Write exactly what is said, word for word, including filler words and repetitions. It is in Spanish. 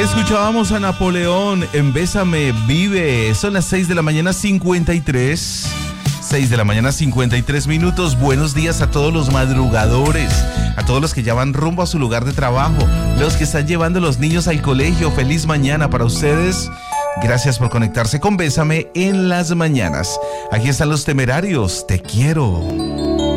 Escuchábamos a Napoleón en Bésame Vive. Son las seis de la mañana cincuenta y tres. seis de la mañana cincuenta y tres minutos. Buenos días a todos los madrugadores, a todos los que ya van rumbo a su lugar de trabajo, los que están llevando a los niños al colegio. Feliz mañana para ustedes. Gracias por conectarse con Bésame en las mañanas. Aquí están los Temerarios. Te quiero.